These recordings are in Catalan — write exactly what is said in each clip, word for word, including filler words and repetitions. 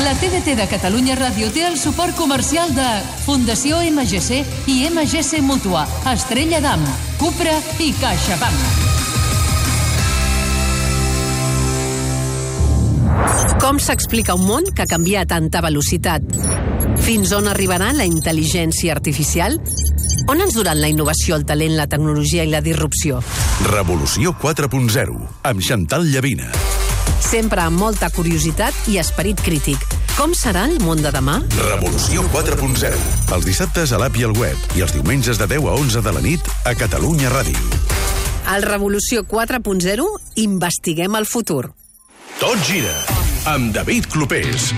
La T D T de Catalunya Ràdio té el suport comercial de Fundació M G C i M G C Mútua, Estrella d'Am, Cupra i CaixaBank. Com s'explica un món que canvia a tanta velocitat? Fins on arribarà la intel·ligència artificial? On ens duran la innovació, el talent, la tecnologia i la disrupció? Revolució quatre punt zero, amb Chantal Llavina. Sempre amb molta curiositat i esperit crític. Com serà el món de demà? Revolució quatre punt zero, els dissabtes a l'app i al web i els diumenges de deu a onze de la nit a Catalunya Ràdio. Al Revolució quatre punt zero investiguem el futur. Tot gira amb David Clopés.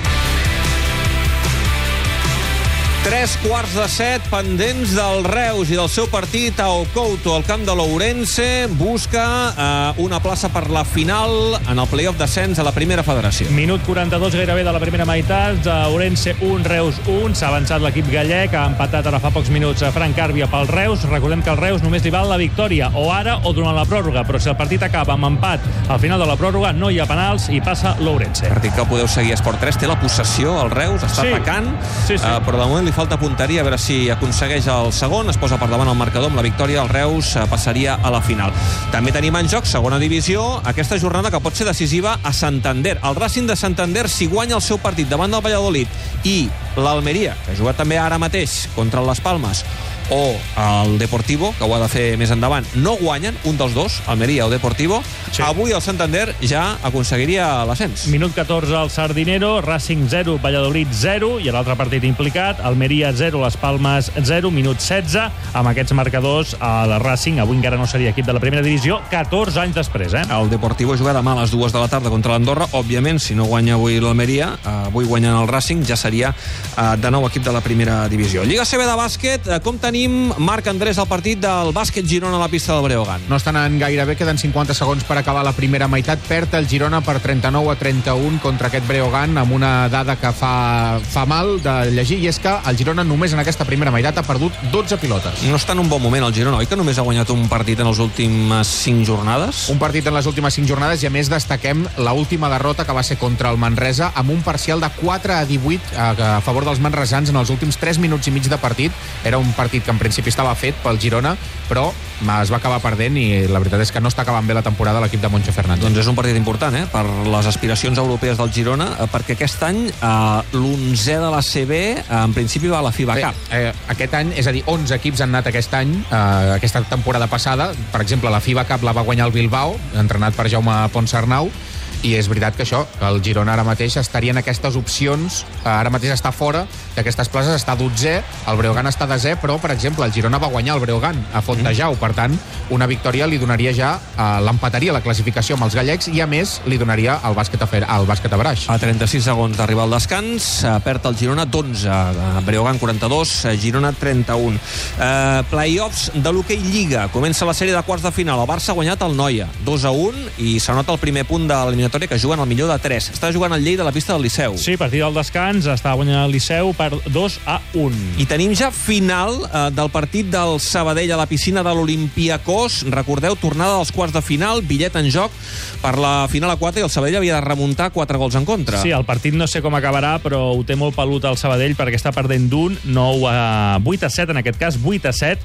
Tres quarts de set, pendents del Reus i del seu partit a Couto, al camp de l'Ourense, busca eh, una plaça per la final en el play-off d'ascens a la primera federació. Minut quaranta-dos gairebé de la primera meitat, Ourense un, Reus un, s'ha avançat l'equip gallec, ha empatat ara fa pocs minuts a Frank Càrbia pel Reus. Recordem que el Reus només li val la victòria, o ara o durant la pròrroga, però si el partit acaba amb empat al final de la pròrroga, no hi ha penals i passa l'Ourense. Partit que podeu seguir a Esport tres, té la possessió, el Reus està sí. atacant, sí, sí. Eh, però de moment li falta punteria, a veure si aconsegueix el segon, es posa per davant el marcador amb la victòria, el Reus passaria a la final. També tenim en joc segona divisió, aquesta jornada que pot ser decisiva a Santander. El Racing de Santander, si guanya el seu partit davant del Valladolid i l'Almeria, que ha jugat també ara mateix contra les Palmes, o el Deportivo, que ho ha de fer més endavant, no guanyen, un dels dos, Almeria o Deportivo, sí. avui el Santander ja aconseguiria l'ascens. Minut catorze al Sardinero, Racing zero, Valladolid zero, i l'altre partit implicat, Almeria zero, Les Palmes zero, minut setze, amb aquests marcadors, el Racing avui encara no seria equip de la primera divisió, catorze anys després, eh? El Deportivo juga demà a les dues de la tarda contra l'Andorra, òbviament, si no guanya avui l'Almeria, avui guanyant el Racing, ja seria de nou equip de la primera divisió. Lliga C B de bàsquet, com tenim Marc Andrés al partit del bàsquet Girona a la pista del Breogán. No estan anant gaire bé, queden cinquanta segons per acabar la primera meitat. Perd el Girona per trenta-nou a trenta-un contra aquest Breogán, amb una dada que fa, fa mal de llegir, i és que el Girona només en aquesta primera meitat ha perdut dotze pilotes. No està en un bon moment el Girona, oi que només ha guanyat un partit en les últimes cinc jornades? Un partit en les últimes cinc jornades, i a més destaquem l'última derrota, que va ser contra el Manresa, amb un parcial de quatre a divuit a, a favor dels manresans en els últims tres minuts i mig de partit. Era un partit que en principi estava fet pel Girona, però es va acabar perdent, i la veritat és que no està acabant bé la temporada l'equip de Moncho Fernández. Doncs és un partit important, eh, per les aspiracions europees del Girona, perquè aquest any eh, l'onzè de la C B en principi va a la FIBA Cup. Eh, aquest any, és a dir, onze equips han anat aquest any, eh, aquesta temporada passada. Per exemple, la FIBA Cup la va guanyar el Bilbao, entrenat per Jaume Ponsarnau, i és veritat que això, que el Girona ara mateix estaria en aquestes opcions, ara mateix està fora d'aquestes places, està dotzè, el Breogán està desè, però, per exemple, el Girona va guanyar el Breogán a Fontejau, per tant, una victòria li donaria ja, eh, l'empataria la classificació amb els gallecs, i a més li donaria el bàsquet a, fer, el bàsquet a Braix. A trenta-sis segons d'arribar al descans, eh, perd el Girona dotze, Breogán quaranta-dos, Girona trenta-un. Eh, Playoffs de l'hoquei Lliga, comença la sèrie de quarts de final, el Barça ha guanyat el Noia, dos a un, i s'anota el primer punt de l'eliminatori que juguen al millor de tres. Està jugant el Lleida a la pista del Liceu. Sí, partit del descans, està guanyant el Liceu per dos a un. I tenim ja final eh, del partit del Sabadell a la piscina de l'Olympiacos. Recordeu, tornada dels quarts de final, bitllet en joc per la final a quatre, i el Sabadell havia de remuntar quatre gols en contra. Sí, el partit no sé com acabarà, però ho té molt pelut el Sabadell, perquè està perdent d'un, nou a vuit a set, en aquest cas, vuit a set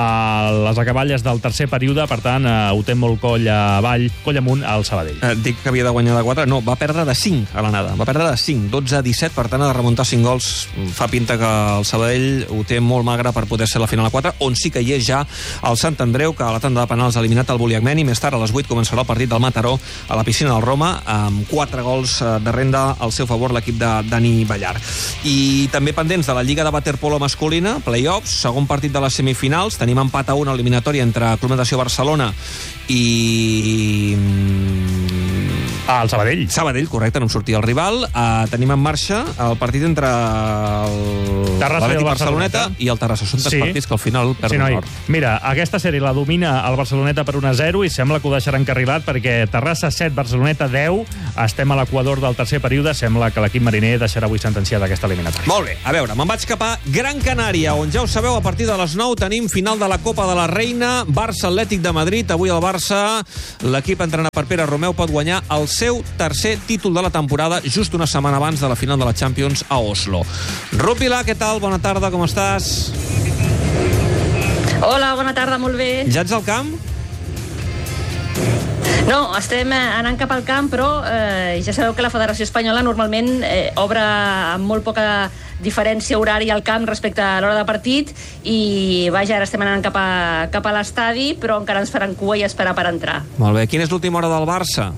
a les acaballes del tercer període, per tant, eh, ho té molt coll avall, coll amunt al Sabadell. Eh, dic que havia de guanyar de quatre, no, va perdre de cinc a l'anada, va perdre de cinc, dotze a disset, per tant ha de remuntar cinc gols. Fa pinta que el Sabadell ho té molt magre per poder ser la final a quatre, on sí que hi és ja el Sant Andreu, que a la tanda de penals ha eliminat el Buliagmeni. Més tard, a les vuit, començarà el partit del Mataró a la piscina del Roma, amb quatre gols de renda al seu favor l'equip de Dani Ballar. I també pendents de la Lliga de Waterpolo masculina, play-offs, segon partit de les semifinals, tenim empat a un eliminatori entre Club Natació Barcelona i... Ah, el Sabadell. Sabadell, correcte, no em sortia el rival. Uh, tenim en marxa el partit entre el l'Atlètic Barceloneta i el Terrassa. Són tres sí. partits que al final perden sí, nord. Mira, aquesta sèrie la domina el Barceloneta per un a zero i sembla que ho deixarà encarrilat, perquè Terrassa set, Barceloneta deu. Estem a l'equador del tercer període. Sembla que l'equip mariner deixarà avui sentenciada aquesta eliminatòria. Molt bé, a veure, me'n vaig cap a Gran Canària, on ja ho sabeu, a partir de les nou tenim final de la Copa de la Reina, Barça Atlètic de Madrid. Avui el Barça, l'equip entrenat per Pere Romeu, pot guanyar el seu tercer títol de la temporada just una setmana abans de la final de la Champions a Oslo. Ruud Vilà, què tal? Bona tarda, com estàs? Hola, bona tarda, molt bé. Ja ets al camp? No, estem anant cap al camp, però eh, ja sabeu que la Federació Espanyola normalment eh, obre amb molt poca diferència horària al camp respecte a l'hora de partit i, vaja, ara estem anant cap a, cap a l'estadi, però encara ens faran cua i esperar per entrar. Molt bé. Quina és l'última hora del Barça?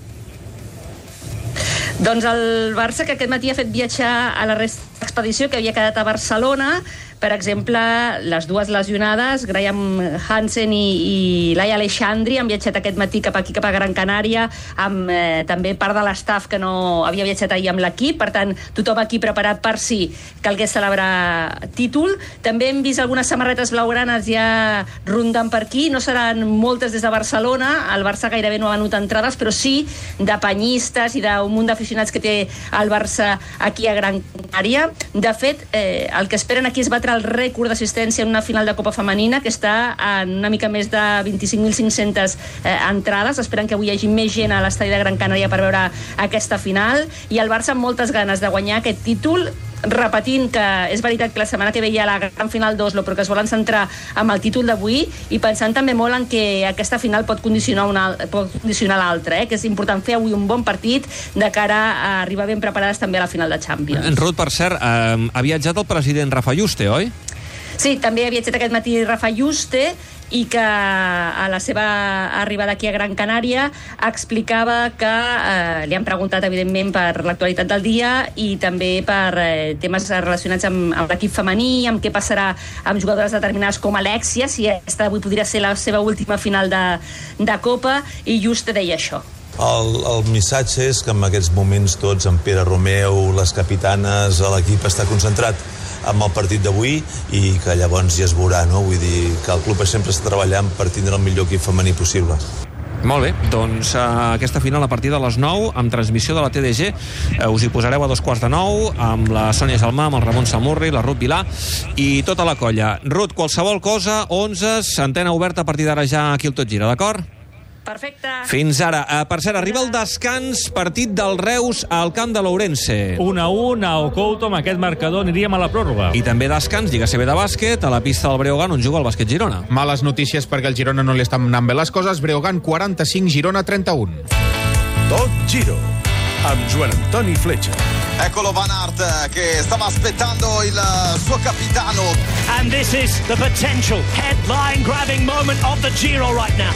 Doncs el Barça, que aquest matí ha fet viatjar a la resta d'expedició, que havia quedat a Barcelona. Per exemple, les dues lesionades, Graham Hansen i, i Laia Aleixandri, han viatjat aquest matí cap aquí, cap a Gran Canària, amb eh, també part de l'estaf que no havia viatjat ahir amb l'equip. Per tant, tothom aquí preparat per si calgués celebrar títol. També hem vist algunes samarretes blaugranes ja rondant per aquí. No seran moltes des de Barcelona. El Barça gairebé no ha venut entrades, però sí de penyistes i d'un munt d'aficionats que té el Barça aquí a Gran Canària. De fet, eh, el que esperen aquí és batre el rècord d'assistència en una final de Copa Femenina, que està en una mica més de vint-i-cinc mil cinc-centes eh, entrades. Esperen que avui hi hagi més gent a l'estadi de Gran Canària per veure aquesta final, i el Barça amb moltes ganes de guanyar aquest títol, repetint que és veritat que la setmana que ve hi ha la gran final d'Oslo, però que es volen centrar amb el títol d'avui, i pensant també molt en que aquesta final pot condicionar, una, pot condicionar l'altra, eh? Que és important fer avui un bon partit de cara a arribar ben preparades també a la final de Champions. Ruud, per cert, eh, ha viatjat el president Rafa Yuste, oi? Sí, també ha viatjat aquest matí Rafa Yuste, i que a la seva arribada aquí a Gran Canària explicava que eh, li han preguntat, evidentment, per l'actualitat del dia i també per eh, temes relacionats amb, amb l'equip femení, amb què passarà amb jugadores determinades com Alexia, si aquesta avui podria ser la seva última final de, de Copa, i Juste deia això. El, el missatge és que en aquests moments tots, en Pere Romeu, les capitanes, l'equip està concentrat amb el partit d'avui i que llavors ja es veurà, no? Vull dir que el club sempre està treballant per tindre el millor equip femení possible. Molt bé, doncs uh, aquesta final a partir de les nou, amb transmissió de la T D G, uh, us hi posareu a dos quarts de nou, amb la Sònia Salmà, amb el Ramon Samurri, la Ruud Vilà i tota la colla. Ruud, qualsevol cosa, onze, antena oberta a partir d'ara ja aquí el Tot Gira, d'acord? Perfecte. Fins ara. Uh, per cert, arriba el descans, partit del Reus al camp de l'Ourense. un a un al Couto, amb aquest marcador aniríem a la pròrroga. I també descans, Lliga C B de bàsquet, a la pista del Breogán, on juga el bàsquet Girona. Males notícies perquè el Girona no li estan anant bé les coses. Breogán quaranta-cinc, Girona trenta-un. Tot Giro, amb Joan Antoni Fletxa. Eccolo Van Aert che stava aspettando il suo capitano. And this is the potential headline grabbing moment of the Giro right now.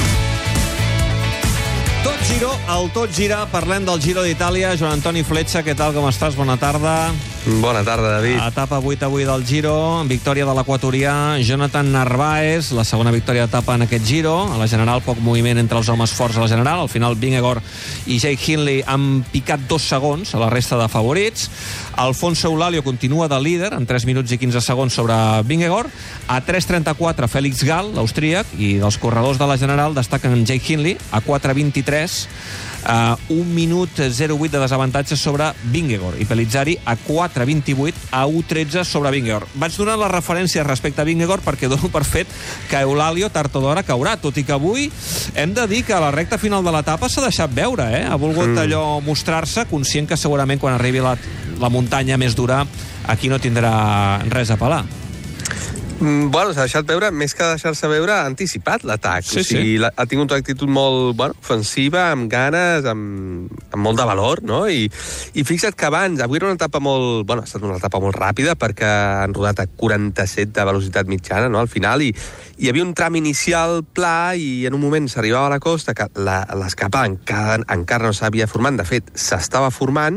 Tot Giro, el Tot Gira, parlem del Giro d'Itàlia. Joan Antoni Fletxa, què tal, com estàs? Bona tarda. Bona tarda, David. Etapa vuit avui del Giro, victòria de l'equatorià Jonathan Narváez, la segona victòria d'etapa en aquest Giro. A la general, poc moviment entre els homes forts a la general. Al final, Vingegaard i Jake Hindley han picat dos segons a la resta de favorits. Alfonso Eulàlio continua de líder, en tres minuts i quinze segons sobre Vingegaard. A tres trenta-quatre, Félix Gall, l'austríac, i dels corredors de la general destaquen Jake Hindley, a quatre vint-i-tres, Uh, un minut zero vuit de desavantatge sobre Vingegaard, i Pellizzari a quatre vint-i-vuit, a u tretze sobre Vingegaard. Vaig donar les referències respecte a Vingegaard perquè dono per fet que Eulàlio tard o d'hora caurà, tot i que avui hem de dir que a la recta final de l'etapa s'ha deixat veure, eh? Ha volgut mm. allò mostrar-se, conscient que segurament quan arribi la, la muntanya més dura aquí no tindrà res a pelar. Bueno, s'ha deixat veure, més que deixar-se veure, ha anticipat l'atac. Sí, o sigui, sí. Ha tingut una actitud molt, bueno, ofensiva, amb ganes, amb, amb molt de valor, no? I, i fixa't que abans, avui era una etapa molt... Bueno, ha estat una etapa molt ràpida perquè han rodat a quaranta-set de velocitat mitjana, no?, al final, i hi havia un tram inicial pla i en un moment s'arribava a la costa que l'escapa encara, encara no s'havia format, de fet, s'estava formant,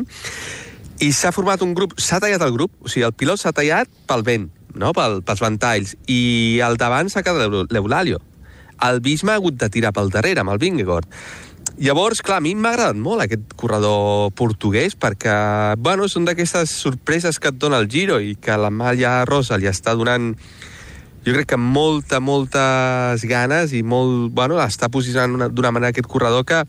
i s'ha format un grup, s'ha tallat el grup, o sigui, el pilot s'ha tallat pel vent, no? Pel, pels ventalls, i al davant s'ha quedat l'Eulàlio. El Bisma ha hagut de tirar pel darrere amb el Vingegaard. Llavors, clar, a mi m'ha agradat molt aquest corredor portuguès perquè, bueno, són d'aquestes sorpreses que et dona el Giro i que la Malla Rosa li està donant, jo crec que molta, moltes ganes i molt, bueno, està posicionant d'una manera aquest corredor que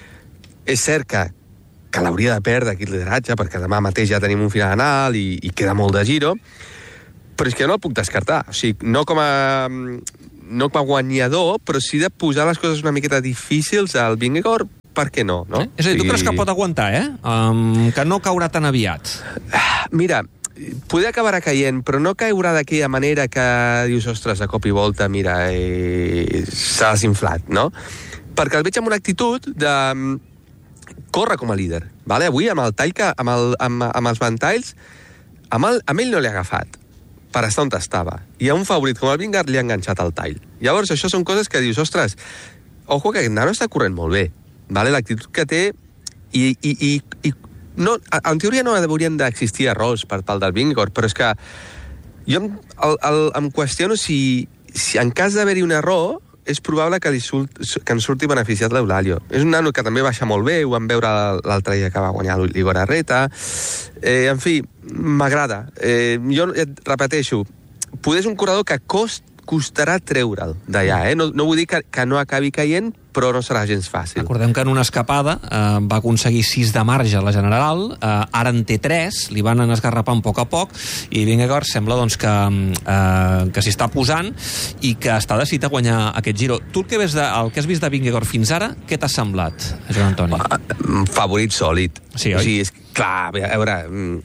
és cert que que l'hauria de perdre aquí el lideratge perquè demà mateix ja tenim un final anal i, i queda molt de Giro, però és que no el puc descartar, o sigui, no com a no com a guanyador, però sí de posar les coses una miqueta difícils al Vingegaard per què no? no? Eh? És a dir, tu creus que pot aguantar, eh? Um, que no caurà tan aviat. Mira, poder acabarà caient, però no caurà d'aquella manera que dius, ostres, de cop i volta, mira, eh, s'ha desinflat, no? Perquè el veig amb una actitud de córrer com a líder, vale? Avui amb el tall que, amb, el, amb, amb els ventalls, amb, el, amb ell no l'he agafat per estar on estava. I a un favorit com el Vingegaard li ha enganxat el tall. Llavors, això són coses que dius, ostres, ojo que aquest nano està corrent molt bé, vale? L'actitud que té i, i, i, i no, en teoria no haurien d'existir errors per tal del Vingegaard, però és que jo em, el, el, em qüestiono si, si en cas d'haver-hi un error és probable que, li surt, que en surti beneficiat l'Eulàlio. És un nano que també baixa molt bé, ho vam veure l'altre dia que va guanyar l'Igor Arreta. Eh, en fi, m'agrada. Eh, jo et repeteixo, poder és un corredor que cost, costarà treure'l d'allà, eh? No, no vull dir que, que no acabi caient, però no serà gens fàcil. Recordem que en una escapada eh, va aconseguir sis de marge a la General, eh, ara en té tres, li van anar esgarrapant a poc a poc, i Vingegaard sembla doncs, que, eh, que s'hi està posant i que està decidit a guanyar aquest Giro. Tu el que, ves de, el que has vist de Vingegaard fins ara, què t'ha semblat, Joan Antoni? Favorit sòlid. Sí, oi? O sigui, és clar, a veure,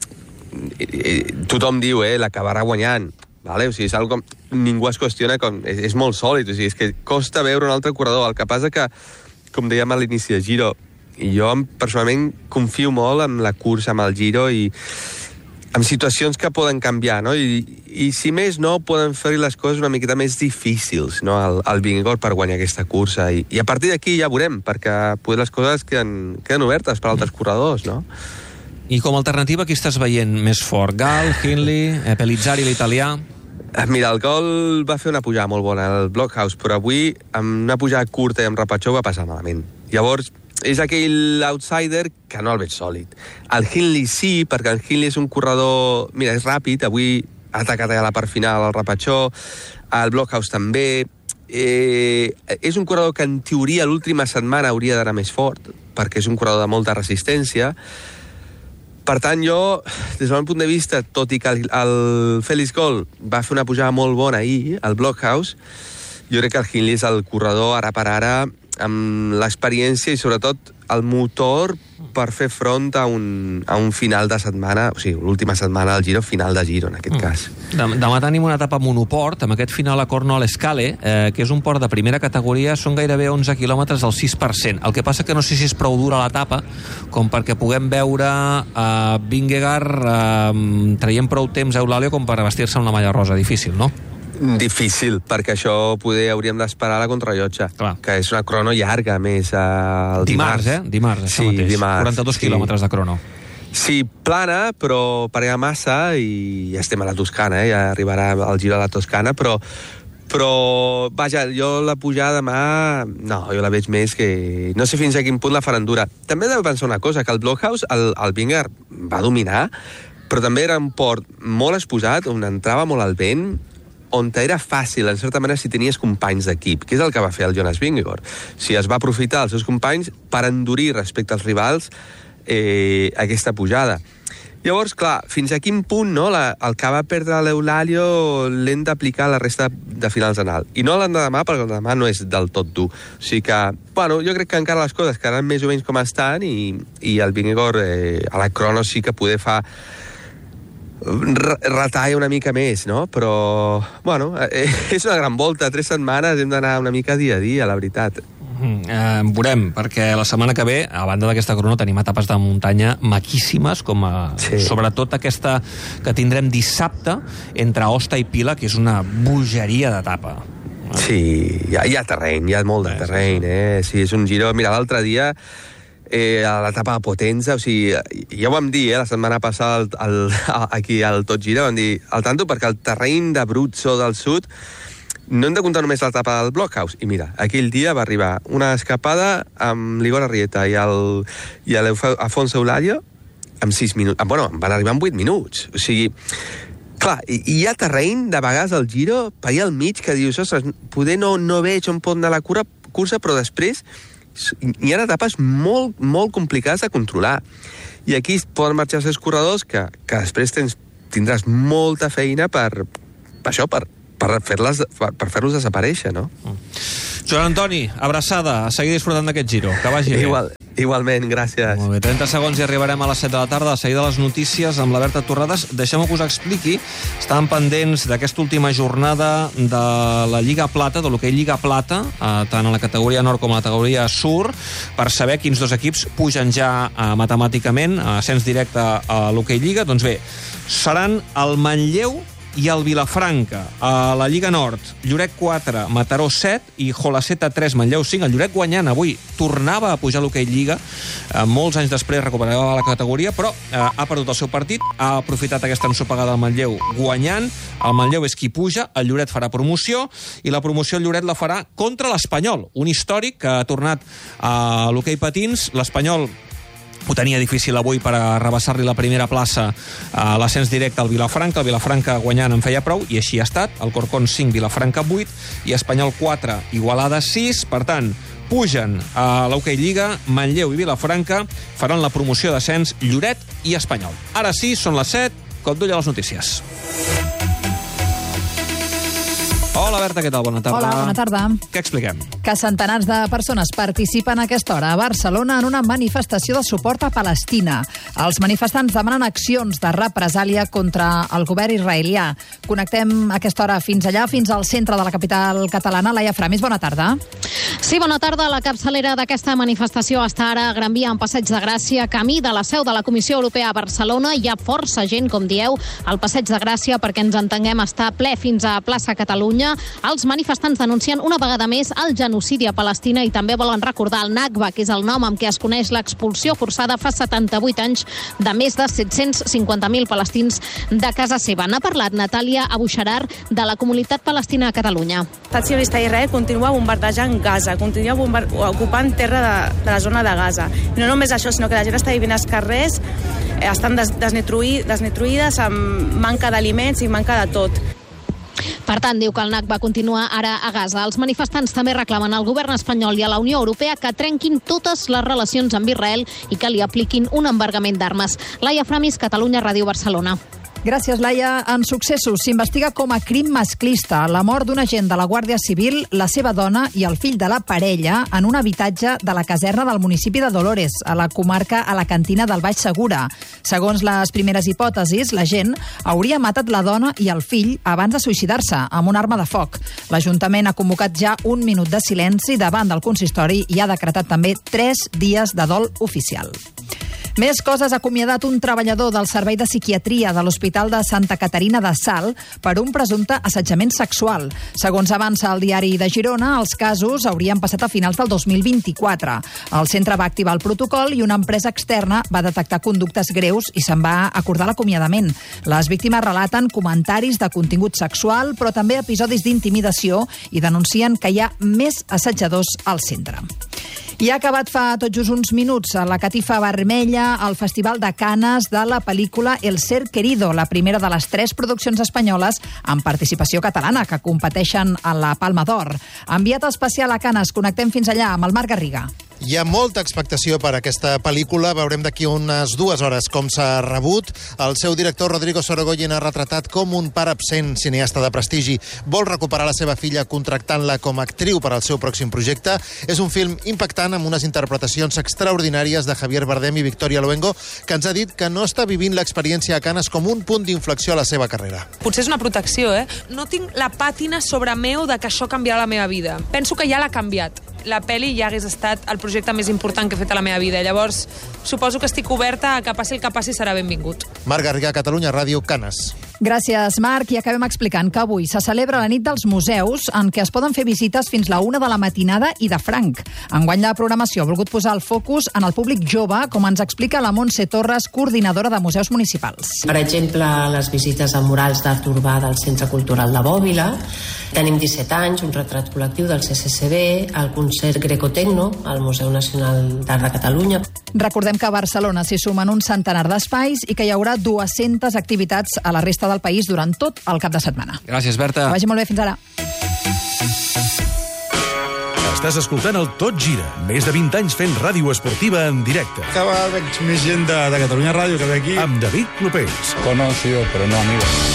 tothom diu, eh, l'acabarà guanyant. Vale? O sigui, és algo com... Ningú es qüestiona com... És, és molt sòlid, o sigui, és que costa veure un altre corredor. El que passa que, com dèiem a l'inici de Giro, jo personalment confio molt en la cursa, amb el Giro, i en situacions que poden canviar, no? I, i si més no, poden fer les coses una miqueta més difícils, no?, al, al Vingegaard per guanyar aquesta cursa. I, i a partir d'aquí ja veurem, perquè poder les coses queden, queden obertes per altres corredors, no? I com a alternativa, qui estàs veient més fort? Gal, Hindley, eh, Pellizzari, l'italià? Mira, el Gol va fer una pujada molt bona al Blockhouse, però avui, amb una pujada curta i amb repatxó, va passar malament. Llavors, és aquell outsider que no el veig sòlid. El Hindley sí, perquè el Hindley és un corredor... Mira, és ràpid, avui ha atacat a la part final al repatxó, el Blockhouse també... Eh, és un corredor que en teoria l'última setmana hauria d'anar més fort, perquè és un corredor de molta resistència. Per tant, jo, des del meu punt de vista, tot i que el, el Félix Gol va fer una pujada molt bona ahir, al Blockhouse, jo crec que el Hindley és el corredor, ara per ara, amb l'experiència i, sobretot, el motor per fer front a un, a un final de setmana, o sigui, l'última setmana del Giro, final de Giro, en aquest mm. cas. Demà tenim una etapa monoport, amb aquest final a Cornol-Escale, eh, que és un port de primera categoria, són gairebé onze quilòmetres al sis per cent. El que passa que no sé si és prou dura l'etapa com perquè puguem veure eh, Vingegaard eh, traient prou temps a Eulàlio com per vestir-se amb la malla rosa. Difícil, no? Difícil, perquè això poder hauríem d'esperar la contrarrellotge, que és una crono llarga, més el dimarts. Dimarts, eh? Dimarts, això sí, mateix. Dimarts, quaranta-dos sí. quilòmetres de crono. Sí, plana, però parella massa, i ja estem a la Toscana, eh? Ja arribarà el Giro a la Toscana, però però, vaja, jo la pujada demà, no, jo la veig més que... No sé fins a quin punt la faran dura. També he de pensar una cosa, que el Blockhouse, el, el Vingegaard va dominar, però també era un port molt exposat, on entrava molt el vent, on era fàcil, en certa manera, si tenies companys d'equip, que és el que va fer el Jonas Vingegaard. Si es va aprofitar els seus companys per endurir respecte als rivals eh, aquesta pujada. Llavors, clar, fins a quin punt, no, la, el que va perdre l'Eulàlio l'hem d'aplicar a la resta de finals d'anal. I no l'han de demà, perquè el demà no és del tot dur. O sigui que, bueno, jo crec que encara les coses quedaran més o menys com estan, i, i el Vingegaard eh, a la crono sí que poder fa retalla una mica més, no? Però, bueno, eh, és una gran volta, tres setmanes, hem d'anar una mica dia a dia, la veritat. Mm, eh, veurem, perquè la setmana que ve, a banda d'aquesta crono, tenim etapes de muntanya maquíssimes, com a, sí. sobretot aquesta que tindrem dissabte entre Aosta i Pila, que és una bogeria d'etapa. Sí, hi ha, hi ha terreny, hi ha molt de terreny, eh? Sí, és un Giro... Mira, l'altre dia... Eh, a l'etapa de Potenza, o sigui, ja ho vam dir, eh, la setmana passada el, el, aquí al Tot Gira, vam dir al tanto, perquè el terreny d'Abruzzo del sud no hem de comptar només l'etapa del Blockhouse, i mira, aquell dia va arribar una escapada amb l'Igor Arrieta i el, i l'Afonso Eulàlio amb sis minuts, bueno, van arribar en vuit minuts, o sigui, clar, hi ha terreny de vegades al Giro per allà al mig que dius, ostres, poder no, no veig on pot anar la cura, cursa, però després hi ha etapes molt, molt complicades de controlar. I aquí poden marxar els corredors que, que després tens, tindràs molta feina per, per això, per, per fer-los per fer-los desaparèixer, no? Joan Antoni, abraçada, a seguir disfrutant d'aquest Giro. Que vagi bé. Igual, igualment, gràcies. Molt bé, trenta segons i arribarem a les set de la tarda. De seguida les notícies amb la Berta Torrades. Deixem-me que us expliqui. Estàvem pendents d'aquesta última jornada de la Lliga Plata, de l'hoquei Lliga Plata, eh, tant a la categoria nord com a la categoria sur, per saber quins dos equips pugen ja eh, matemàticament, a ascens directe a l'hoquei Lliga. Doncs bé, seran el Manlleu i el Vilafranca. A la Lliga Nord, Lloret quatre, Mataró set i Jolaceta tres, Manlleu cinc. El Lloret guanyant avui tornava a pujar a l'hoquei Lliga. Eh, molts anys després recuperava la categoria, però eh, ha perdut el seu partit. Ha aprofitat aquesta ensopegada del Manlleu guanyant. El Manlleu és qui puja, el Lloret farà promoció i la promoció el Lloret la farà contra l'Espanyol, un històric que ha tornat a l'hoquei patins. L'Espanyol ho tenia difícil avui per arrabassar-li la primera plaça a l'ascens directe al Vilafranca. El Vilafranca guanyant en feia prou, i així ha estat. El Corcón cinc, Vilafranca vuit, i Espanyol quatre, Igualada sis. Per tant, pugen a l'hoquei Lliga, Manlleu i Vilafranca faran la promoció d'ascens Lloret i Espanyol. Ara sí, són les set, cop d'ull a les notícies. Hola, Berta, què tal? Bona tarda. Hola, bona tarda. Què expliquem? Que centenars de persones participen a aquesta hora a Barcelona en una manifestació de suport a Palestina. Els manifestants demanen accions de represàlia contra el govern israelià. Connectem a aquesta hora fins allà, fins al centre de la capital catalana. Laia Framis, bona tarda. Sí, bona tarda. La capçalera d'aquesta manifestació està ara a Gran Via, en Passeig de Gràcia, camí de la seu de la Comissió Europea a Barcelona. Hi ha força gent, com dieu, al Passeig de Gràcia, perquè ens entenguem, està ple fins a plaça Catalunya. Els manifestants denuncien una vegada més el genocidi a Palestina i també volen recordar el Nakba, que és el nom amb què es coneix l'expulsió forçada fa setanta-vuit anys de més de set-cents cinquanta mil palestins de casa seva. N'ha parlat Natàlia Abuixarar, de la comunitat palestina a Catalunya. L'estat sionista d'Israel continua bombardejant Gaza, continua bombard... ocupant terra de, de la zona de Gaza. I no només això, sinó que la gent està vivint als carrers, estan des, desnutruïdes, amb manca d'aliments i manca de tot. Per tant, diu que el Nakba continua ara a Gaza. Els manifestants també reclamen al govern espanyol i a la Unió Europea que trenquin totes les relacions amb Israel i que li apliquin un embargament d'armes. Laia Framis, Catalunya Ràdio, Barcelona. Gràcies, Laia. En Successos s'investiga com a crim masclista la mort d'un agent de la Guàrdia Civil, la seva dona i el fill de la parella en un habitatge de la caserna del municipi de Dolores, a la comarca alacantina del Baix Segura. Segons les primeres hipòtesis, l'agent hauria matat la dona i el fill abans de suïcidar-se amb una arma de foc. L'Ajuntament ha convocat ja un minut de silenci davant del consistori i ha decretat també tres dies de dol oficial. Més coses. Ha acomiadat un treballador del Servei de Psiquiatria de l'Hospital de Santa Caterina de Salt per un presumpte assetjament sexual. Segons avança el diari de Girona, els casos haurien passat a finals del dos mil vint-i-quatre. El centre va activar el protocol i una empresa externa va detectar conductes greus i se'n va acordar l'acomiadament. Les víctimes relaten comentaris de contingut sexual, però també episodis d'intimidació, i denuncien que hi ha més assetjadors al centre. I ha acabat fa tot just uns minuts a la Catifa Vermella al Festival de Canes de la pel·lícula El ser querido, la primera de les tres produccions espanyoles amb participació catalana que competeixen a la Palma d'Or. Enviat especial a Canes, connectem fins allà amb el Marc Garriga. Hi ha molta expectació per aquesta pel·lícula. Veurem d'aquí unes dues hores com s'ha rebut. El seu director, Rodrigo Sorogoyen, ha retratat com un pare absent, cineasta de prestigi, vol recuperar la seva filla contractant-la com a actriu per al seu pròxim projecte. És un film impactant amb unes interpretacions extraordinàries de Javier Bardem i Victoria Luengo, que ens ha dit que no està vivint l'experiència a Canes com un punt d'inflexió a la seva carrera. Potser és una protecció, eh? No tinc la pàtina sobre meu de que això canviarà la meva vida. Penso que ja l'ha canviat. La pel·li ja hagués estat el projecte més important que he fet a la meva vida. Llavors, suposo que estic oberta a que passi el que passi, serà benvingut. Marc Garriga, Catalunya Ràdio, Canes. Gràcies, Marc. I acabem explicant que avui se celebra la nit dels museus, en què es poden fer visites fins la una de la matinada i de franc. Enguany la programació ha volgut posar el focus en el públic jove, com ens explica la Montse Torres, coordinadora de museus municipals. Per exemple, les visites a murals d'art urbà del Centre Cultural de Bòbila. Tenim disset anys, un retrat col·lectiu del C C C B, el concert Greco-Tecno al Museu Nacional d'Art de Catalunya. Recordem que a Barcelona s'hi sumen un centenar d'espais i que hi haurà dues-centes activitats a la resta del país durant tot el cap de setmana. Gràcies, Berta. Que vagi molt bé, fins ara. Estàs escoltant el Tot Gira. Més de vint anys fent ràdio esportiva en directe. Cada vegada veig més gent de, de Catalunya Ràdio que ve aquí. Amb David Clopés. Conocido, però no amigo.